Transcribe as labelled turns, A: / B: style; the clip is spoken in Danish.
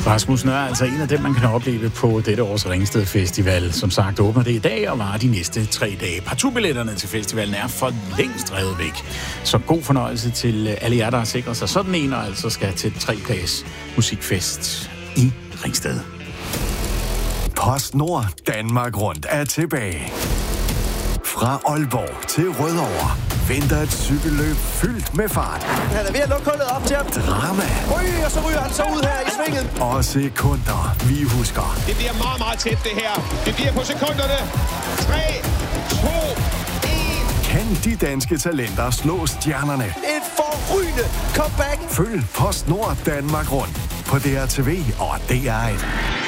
A: Rasmus Nøhr er altså en af dem, man kan opleve på dette års Ringsted Festival. Som sagt åbner det i dag og varer de næste 3 dage. Partubilletterne til festivalen er for længst revet væk. Så god fornøjelse til alle jer, der har sikret sig sådan en, og altså skal til 3-dages musikfest i Ringsted.
B: PostNord Danmark Rundt er tilbage. Fra Aalborg til Rødovre venter et cykelløb fyldt med fart.
C: Han er ved at lukke hullet op til ham.
B: Drama.
C: Og så ryger han så ud her i svinget.
B: Og sekunder, vi husker.
D: Det bliver meget, meget tæt, det her. Det bliver på sekunderne. 3, 2, 1.
B: Kan de danske talenter slå stjernerne?
C: Et forrygende comeback.
B: Følg PostNord Danmark Rundt på DRTV og DR1.